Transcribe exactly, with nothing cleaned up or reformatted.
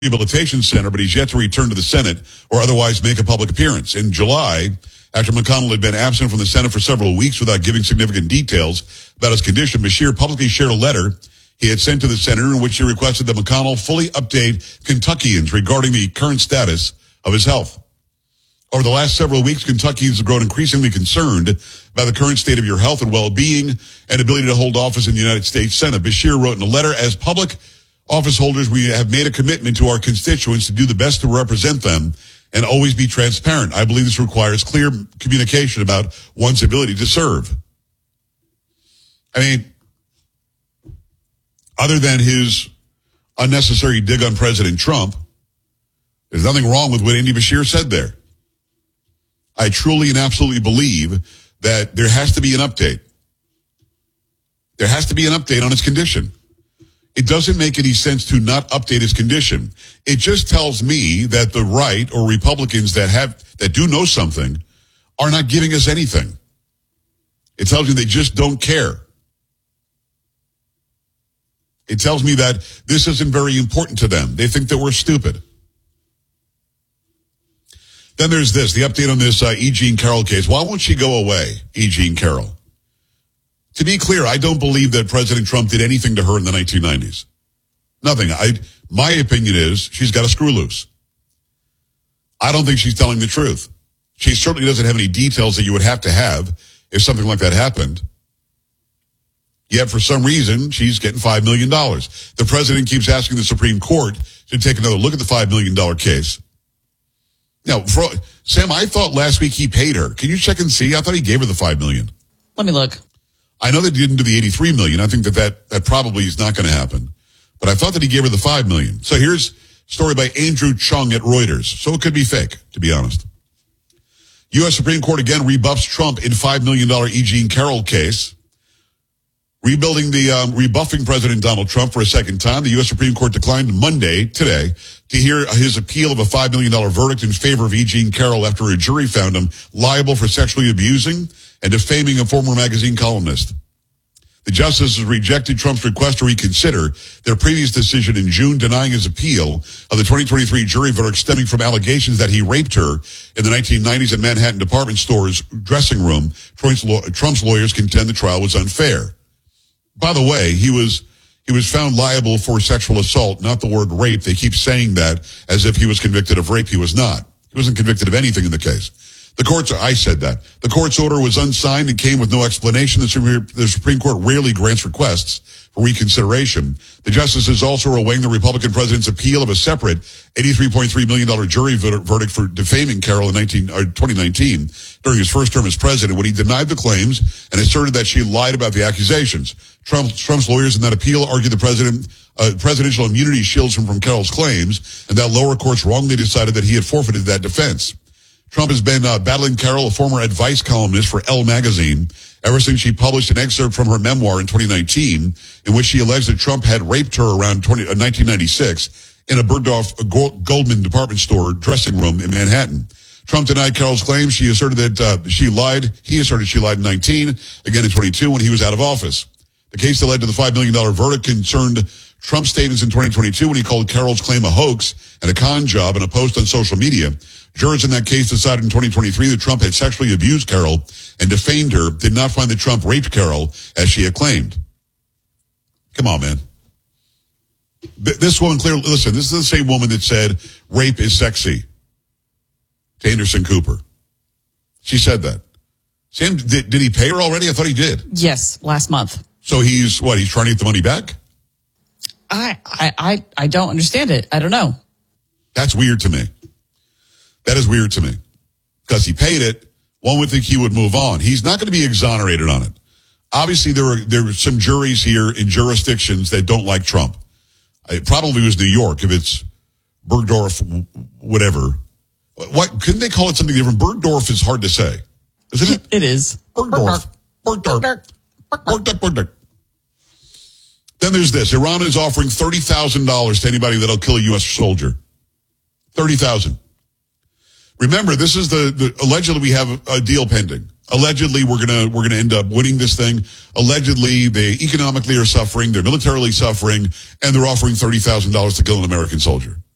Rehabilitation Center, but he's yet to return to the Senate or otherwise make a public appearance. In July, after McConnell had been absent from the Senate for several weeks without giving significant details about his condition, Beshear publicly shared a letter he had sent to the senator in which he requested that McConnell fully update Kentuckians regarding the current status of his health. Over the last several weeks, Kentuckians have grown increasingly concerned about the current state of your health and well-being and ability to hold office in the United States Senate. Beshear wrote in a letter, as public office holders, we have made a commitment to our constituents to do the best to represent them and always be transparent. I believe this requires clear communication about one's ability to serve. I mean, other than his unnecessary dig on President Trump, there's nothing wrong with what Andy Beshear said there. I truly and absolutely believe that there has to be an update. There has to be an update on his condition. It doesn't make any sense to not update his condition. It just tells me that the right or Republicans that have, that do know something are not giving us anything. It tells me they just don't care. It tells me that this isn't very important to them. They think that we're stupid. Then there's this, the update on this uh, E. Jean Carroll case. Why won't she go away, E. Jean Carroll? To be clear, I don't believe that President Trump did anything to her in the nineteen nineties. Nothing. I, my opinion is she's got a screw loose. I don't think she's telling the truth. She certainly doesn't have any details that you would have to have if something like that happened. Yet for some reason, she's getting five million dollars. The president keeps asking the Supreme Court to take another look at the five million dollars case. Now, for, Sam, I thought last week he paid her. Can you check and see? I thought he gave her the five million dollars. Let me look. I know they didn't do the eighty-three million dollars. I think that, that that probably is not going to happen. But I thought that he gave her the five million dollars. So here's a story by Andrew Chung at Reuters. So it could be fake, to be honest. U S Supreme Court again rebuffs Trump in five million dollars E. Jean Carroll case. Rebuilding the, um, rebuffing President Donald Trump for a second time. The U S Supreme Court declined Monday, today, to hear his appeal of a five million dollars verdict in favor of E. Jean Carroll after a jury found him liable for sexually abusing and defaming a former magazine columnist. The justices rejected Trump's request to reconsider their previous decision in June denying his appeal of the twenty twenty-three jury verdict stemming from allegations that he raped her in the nineteen nineties at Manhattan department store's dressing room. Trump's lawyers contend the trial was unfair. By the way, he was he was found liable for sexual assault, not the word rape. They keep saying that as if he was convicted of rape. He was not. He wasn't convicted of anything in the case. The court's, I said that. The court's order was unsigned and came with no explanation. The Supreme, the Supreme Court rarely grants requests for reconsideration. The justices also are weighing the Republican president's appeal of a separate eighty-three point three million dollars jury verdict for defaming Carroll in nineteen, or twenty nineteen during his first term as president when he denied the claims and asserted that she lied about the accusations. Trump, Trump's lawyers in that appeal argued the president, uh, presidential immunity shields him from Carroll's claims and that lower courts wrongly decided that he had forfeited that defense. Trump has been uh, battling Carroll, a former advice columnist for Elle magazine, ever since she published an excerpt from her memoir in twenty nineteen, in which she alleged that Trump had raped her around twenty, uh, nineteen ninety-six in a Bergdorf Goldman department store dressing room in Manhattan. Trump denied Carroll's claims. She asserted that uh, she lied. He asserted she lied in nineteen, again in twenty-two when he was out of office. The case that led to the five million dollars verdict concerned Trump's statements in twenty twenty-two when he called Carroll's claim a hoax and a con job in a post on social media. Jurors in that case decided in twenty twenty-three that Trump had sexually abused Carroll and defamed her, did not find that Trump raped Carroll as she had claimed. Come on, man. This woman clearly, listen, this is the same woman that said rape is sexy to Anderson Cooper. She said that. Sam, did, did he pay her already? I thought he did. Yes, last month. So he's, what, he's trying to get the money back? I, I, I, I don't understand it. I don't know. That's weird to me. That is weird to me. Because he paid it, one would think he would move on. He's not going to be exonerated on it. Obviously, there are, there are some juries here in jurisdictions that don't like Trump. It probably was New York, if it's Bergdorf, whatever. What, couldn't they call it something different? Bergdorf is hard to say, isn't it? It is. Bergdorf. Bergdorf. Bergdorf. Bergdorf. Then there's this. Iran is offering thirty thousand dollars to anybody that'll kill a U S soldier. thirty thousand dollars. Remember, this is the, the, allegedly we have a deal pending. Allegedly, we're gonna, we're gonna end up winning this thing. Allegedly, they economically are suffering, they're militarily suffering, and they're offering thirty thousand dollars to kill an American soldier.